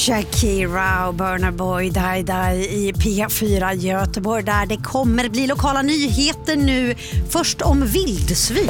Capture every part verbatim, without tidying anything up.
Shakira och Burna Boy Die Die i P fyra Göteborg, där det kommer bli lokala nyheter nu. Först om vildsvin.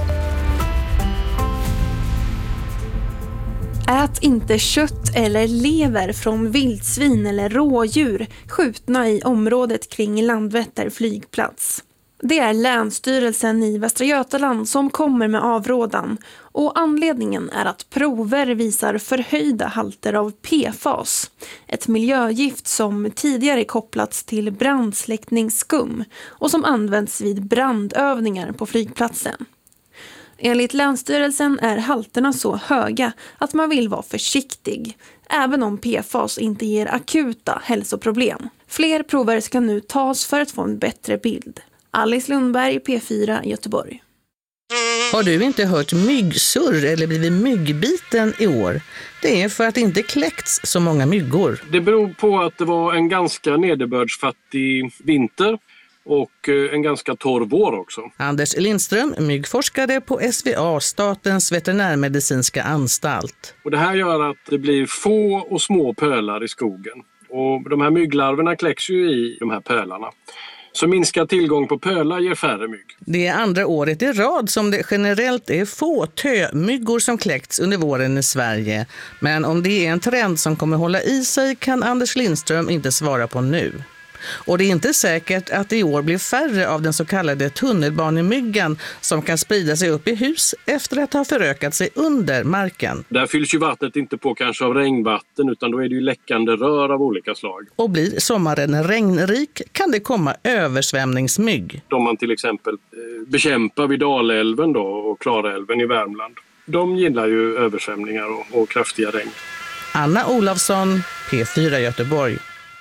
Ät inte kött eller lever från vildsvin eller rådjur skjutna i området kring Landvetter flygplats. Det är Länsstyrelsen i Västra Götaland som kommer med avrådan, och anledningen är att prover visar förhöjda halter av P F A S, ett miljögift som tidigare kopplats till brandsläckningsskum och som används vid brandövningar på flygplatsen. Enligt Länsstyrelsen är halterna så höga att man vill vara försiktig, även om P F A S inte ger akuta hälsoproblem. Fler prover ska nu tas för att få en bättre bild. Alice Lundberg, P fyra Göteborg. Har du inte hört myggsurr eller blivit myggbiten i år? Det är för att det inte kläckts så många myggor. Det beror på att det var en ganska nederbördsfattig vinter och en ganska torr vår också. Anders Lindström, myggforskare på S V A, Statens veterinärmedicinska anstalt. Och det här gör att det blir få och små pölar i skogen. Och de här mygglarverna kläcks ju i de här pölarna. Så minskad tillgång på pölar ger färre mygg. Det är andra året i rad som det generellt är få tömyggor som kläckts under våren i Sverige. Men om det är en trend som kommer hålla i sig kan Anders Lindström inte svara på nu. Och det är inte säkert att det i år blir färre av den så kallade tunnelbanemyggan som kan sprida sig upp i hus efter att ha förökat sig under marken. Där fylls ju vattnet inte på kanske av regnvatten, utan då är det ju läckande rör av olika slag. Och blir sommaren regnrik kan det komma översvämningsmygg. De man till exempel bekämpar vid Dalälven då och Klarälven i Värmland, de gillar ju översvämningar och, och kraftiga regn. Anna Olofsson, P fyra Göteborg.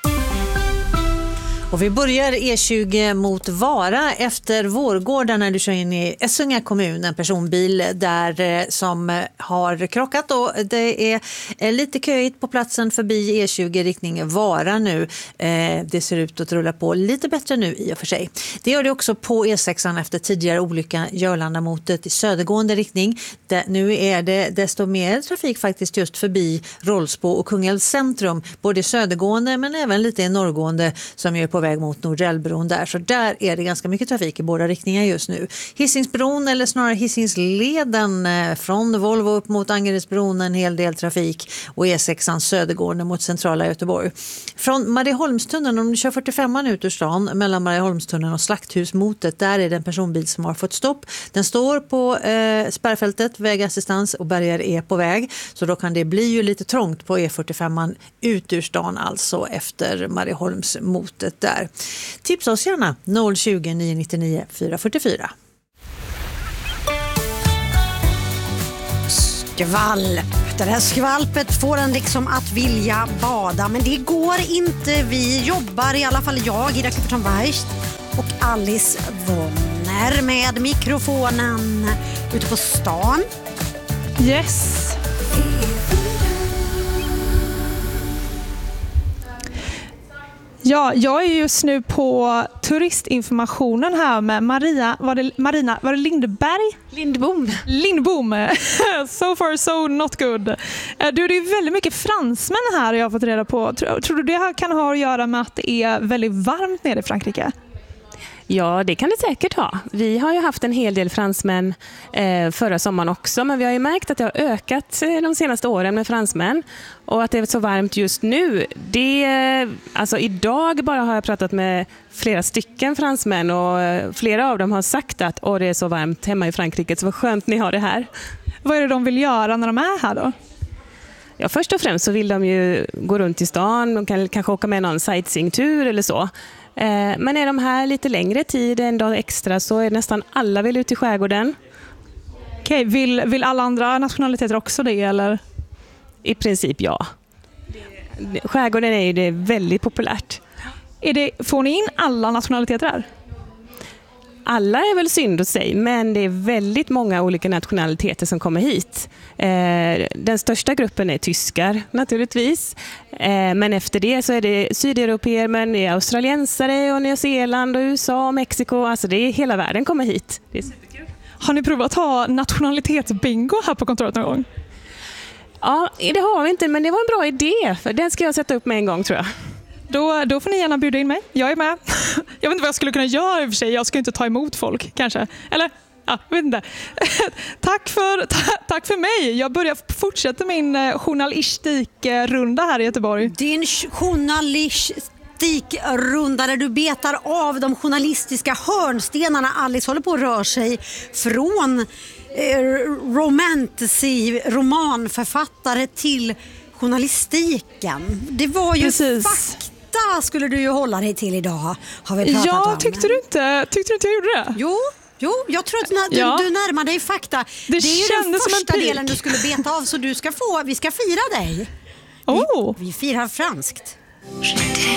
Och vi börjar E tjugo mot Vara efter Vårgården när du kör in i Essunga kommun, en personbil där som har krockat, och det är lite köigt på platsen förbi E tjugo riktning Vara nu. Det ser ut att rulla på lite bättre nu i och för sig. Det gör det också på E sexan efter tidigare olycka Jörlandamotet i södergående riktning. Nu är det desto mer trafik faktiskt just förbi Rollsbo och Kungälvs centrum, både södergående men även lite i norrgående som är på väg mot Nordellbron där. Så där är det ganska mycket trafik i båda riktningar just nu. Hisingsbron, eller snarare Hisingsleden från Volvo upp mot Angeredsbron, en hel del trafik, och E sexan södergående mot centrala Göteborg. Från Marieholmstunneln, om du kör fyrtiofem ut ur stan mellan Marieholmstunneln och Slakthusmotet, där är det en personbil som har fått stopp. Den står på eh, spärrfältet, vägassistans, och Berger är på väg. Så då kan det bli ju lite trångt på E fyrtiofem ut ur stan, alltså efter Marieholmsmotet där. Tipsa oss gärna noll tjugo, nio nittionio, fyra fyrtiofyra. Skvalp. Det här skvalpet får en liksom att vilja bada, men det går inte. Vi jobbar, i alla fall jag, Ida Klipperton Weiss och Alice Wonner med mikrofonen ute på stan. Yes. Ja, jag är just nu på turistinformationen här med Maria, var det, Marina, var det Lindberg? Lindbom. Lindbom. So far so not good. Du, det är väldigt mycket fransmän här jag har fått reda på. Tror, tror du det kan ha att göra med att det är väldigt varmt nere i Frankrike? Ja, det kan det säkert ha. Vi har ju haft en hel del fransmän eh, förra sommaren också, men vi har ju märkt att det har ökat de senaste åren med fransmän, och att det är så varmt just nu. Det, alltså idag bara har jag pratat med flera stycken fransmän, och flera av dem har sagt att åh, det är så varmt hemma i Frankrike, så vad skönt ni har det här. Vad är det de vill göra när de är här då? Ja, först och främst så vill de ju gå runt i stan, de kan kanske åka med någon sightseeingtur eller så. Men är de här lite längre tid, en dag extra, så är nästan alla vill ut i skärgården. Okej, vill, vill alla andra nationaliteter också det, eller? I princip ja. Skärgården är ju det väldigt populärt. Är det, får ni in alla nationaliteter här? Alla är väl synd att säga, men det är väldigt många olika nationaliteter som kommer hit. Eh, den största gruppen är tyskar naturligtvis, eh, men efter det så är det sydeuropeer, men det är australiensare och Nya Zeeland och U S A och Mexiko. Alltså det är hela världen kommer hit. Det är superkul. Har ni provat att ha nationalitetsbingo här på kontoret någon gång? Ja, det har vi inte, men det var en bra idé. För den ska jag sätta upp med en gång, tror jag. Då, då får ni gärna bjuda in mig. Jag är med. Jag vet inte vad jag skulle kunna göra i och för sig. Jag ska inte ta emot folk, kanske. Eller? Ja, jag vet inte. Tack för, ta, tack för mig. Jag börjar fortsätta min journalistikrunda här i Göteborg. Din journalistikrunda där du betar av de journalistiska hörnstenarna. Alice håller på att röra sig från eh, romantici, romanförfattare till journalistiken. Det var ju Precis. fakta skulle du ju hålla dig till idag. Har vi pratat Ja, om. tyckte du inte, tyckte du inte jag gjorde det? Jo. Jo, jag tror att när du, Ja. du närmar dig fakta. Det Det är ju den kändes som en första pik. delen du skulle beta av, så du ska få, vi ska fira dig. Oh. Vi, vi firar franskt.